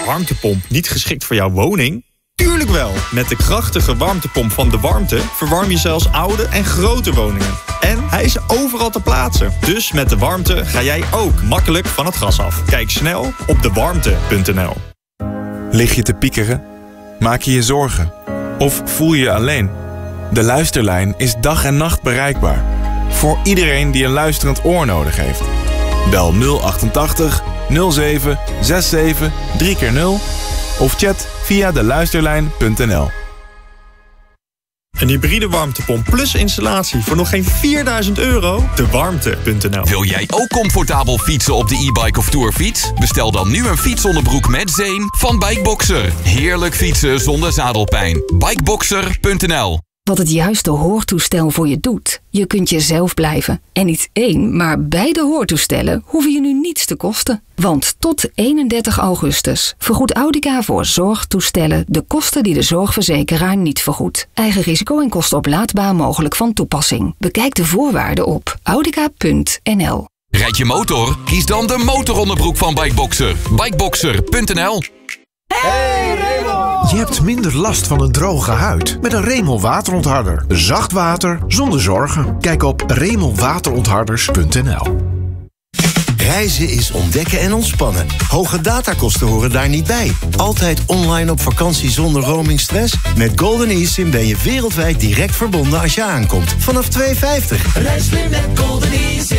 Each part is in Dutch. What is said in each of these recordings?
warmtepomp niet geschikt voor jouw woning? Tuurlijk wel! Met de krachtige warmtepomp van De Warmte verwarm je zelfs oude en grote woningen. En hij is overal te plaatsen. Dus met De Warmte ga jij ook makkelijk van het gas af. Kijk snel op dewarmte.nl. Lig je te piekeren? Maak je je zorgen? Of voel je je alleen? De Luisterlijn is dag en nacht bereikbaar. Voor iedereen die een luisterend oor nodig heeft. Bel 088 07 67 3x0 of chat via deluisterlijn.nl. Een hybride warmtepomp plus installatie voor nog geen €4.000? Dewarmte.nl. Wil jij ook comfortabel fietsen op de e-bike of tourfiets? Bestel dan nu een fietsonderbroek met zeem van Bikeboxer. Heerlijk fietsen zonder zadelpijn. Bikeboxer.nl. Wat het juiste hoortoestel voor je doet. Je kunt jezelf blijven. En niet één, maar beide hoortoestellen hoeven je nu niets te kosten. Want tot 31 augustus vergoedt Audica voor zorgtoestellen de kosten die de zorgverzekeraar niet vergoedt. Eigen risico en kosten oplaadbaar mogelijk van toepassing. Bekijk de voorwaarden op audica.nl. Rijd je motor? Kies dan de motoronderbroek van Bikeboxer. Bikeboxer.nl. Hey Raymond! Je hebt minder last van een droge huid met een Remel waterontharder. Zacht water zonder zorgen. Kijk op remelwaterontharders.nl. Reizen is ontdekken en ontspannen. Hoge datakosten horen daar niet bij. Altijd online op vakantie zonder roamingstress? Met Golden eSIM ben je wereldwijd direct verbonden als je aankomt. Vanaf €2,50. Reis slim met Golden eSIM.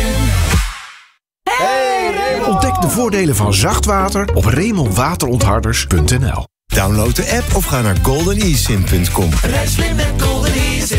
Hey Raymond! Ontdek de voordelen van zacht water op remelwaterontharders.nl. Download de app of ga naar goldenesim.com. Reis slim met Golden eSIM.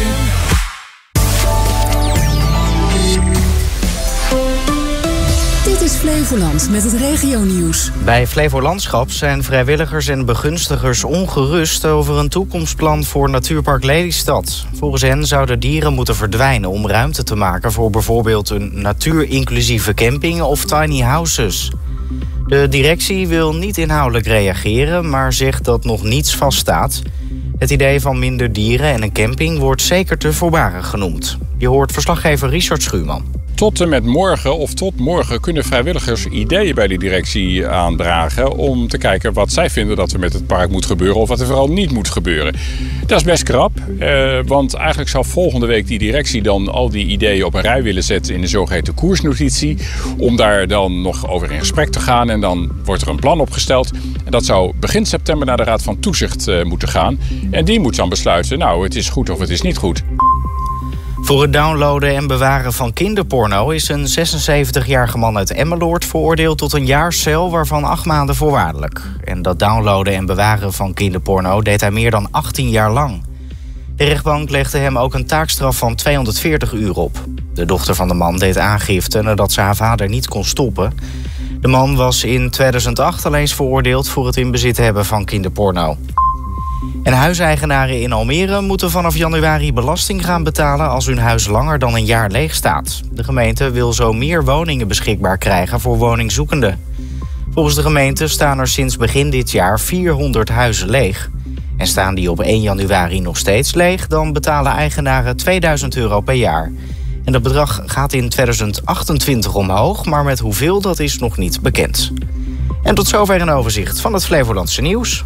Dit is Flevoland met het regionieuws. Bij Flevolandschap zijn vrijwilligers en begunstigers ongerust over een toekomstplan voor Natuurpark Lelystad. Volgens hen zouden dieren moeten verdwijnen om ruimte te maken voor bijvoorbeeld een natuurinclusieve camping of tiny houses. De directie wil niet inhoudelijk reageren, maar zegt dat nog niets vaststaat. Het idee van minder dieren en een camping wordt zeker te voorbarig genoemd. Je hoort verslaggever Richard Schuurman. Tot en met morgen of tot morgen kunnen vrijwilligers ideeën bij de directie aandragen om te kijken wat zij vinden dat er met het park moet gebeuren of wat er vooral niet moet gebeuren. Dat is best krap, want eigenlijk zou volgende week die directie dan al die ideeën op een rij willen zetten in de zogeheten koersnotitie, om daar dan nog over in gesprek te gaan en dan wordt er een plan opgesteld. En dat zou begin september naar de Raad van Toezicht moeten gaan en die moet dan besluiten, nou het is goed of het is niet goed. Voor het downloaden en bewaren van kinderporno is een 76-jarige man uit Emmeloord veroordeeld tot een jaar cel, waarvan 8 maanden voorwaardelijk. En dat downloaden en bewaren van kinderporno deed hij meer dan 18 jaar lang. De rechtbank legde hem ook een taakstraf van 240 uur op. De dochter van de man deed aangifte nadat ze haar vader niet kon stoppen. De man was in 2008 al eens veroordeeld voor het in bezit hebben van kinderporno. En huiseigenaren in Almere moeten vanaf januari belasting gaan betalen als hun huis langer dan een jaar leeg staat. De gemeente wil zo meer woningen beschikbaar krijgen voor woningzoekenden. Volgens de gemeente staan er sinds begin dit jaar 400 huizen leeg. En staan die op 1 januari nog steeds leeg, dan betalen eigenaren €2000 per jaar. En dat bedrag gaat in 2028 omhoog, maar met hoeveel dat is nog niet bekend. En tot zover een overzicht van het Flevolandse nieuws.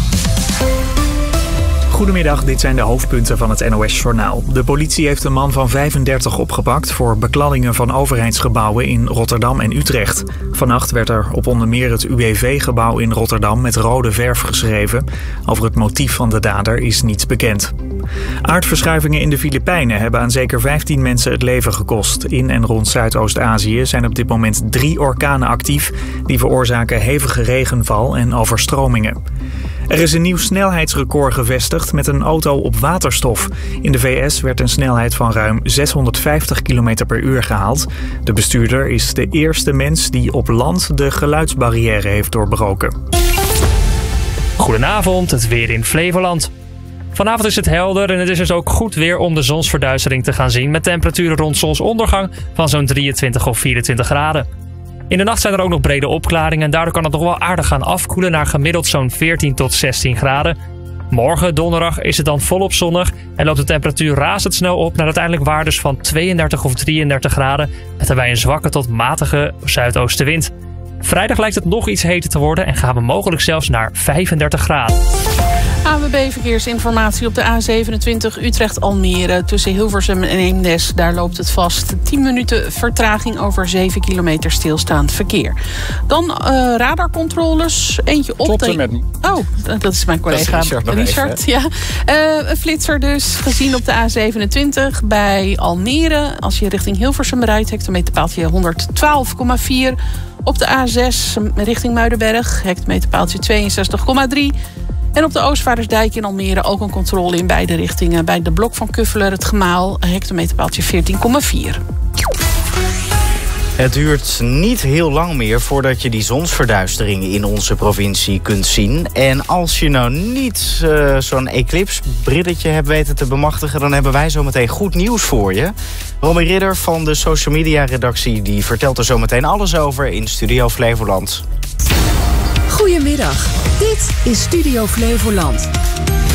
Goedemiddag, dit zijn de hoofdpunten van het NOS-journaal. De politie heeft een man van 35 opgepakt voor bekladdingen van overheidsgebouwen in Rotterdam en Utrecht. Vannacht werd er op onder meer het UWV-gebouw in Rotterdam met rode verf geschreven. Over het motief van de dader is niets bekend. Aardverschuivingen in de Filipijnen hebben aan zeker 15 mensen het leven gekost. In en rond Zuidoost-Azië zijn op dit moment 3 orkanen actief. Die veroorzaken hevige regenval en overstromingen. Er is een nieuw snelheidsrecord gevestigd met een auto op waterstof. In de VS werd een snelheid van ruim 650 km per uur gehaald. De bestuurder is de eerste mens die op land de geluidsbarrière heeft doorbroken. Goedenavond, het weer in Flevoland. Vanavond is het helder en het is dus ook goed weer om de zonsverduistering te gaan zien, met temperaturen rond zonsondergang van zo'n 23 of 24 graden. In de nacht zijn er ook nog brede opklaringen en daardoor kan het nog wel aardig gaan afkoelen naar gemiddeld zo'n 14 tot 16 graden. Morgen, donderdag, is het dan volop zonnig en loopt de temperatuur razendsnel op naar uiteindelijk waardes van 32 of 33 graden, met daarbij een zwakke tot matige zuidoostenwind. Vrijdag lijkt het nog iets heter te worden en gaan we mogelijk zelfs naar 35 graden. ANWB Verkeersinformatie op de A27 Utrecht-Almere tussen Hilversum en Eemnes. Daar loopt het vast. 10 minuten vertraging over 7 kilometer stilstaand verkeer. Dan radarcontroles. Eentje op Tot en met... Oh, dat is mijn collega Richard. Ja. Een flitser dus, gezien op de A27 bij Almere. Als je richting Hilversum rijdt, hectometerpaaltje 112,4. Op de A6 richting Muidenberg, hectometerpaaltje 62,3. En op de Oostvaardersdijk in Almere ook een controle in beide richtingen. Bij de Blok van Kuffeler, het Gemaal, hectometerpaaltje 14,4. Het duurt niet heel lang meer voordat je die zonsverduistering in onze provincie kunt zien. En als je nou niet zo'n eclipse-brilletje hebt weten te bemachtigen, dan hebben wij zometeen goed nieuws voor je. Romy Ridder van de social media redactie die vertelt er zometeen alles over in Studio Flevoland. Goedemiddag, dit is Studio Flevoland.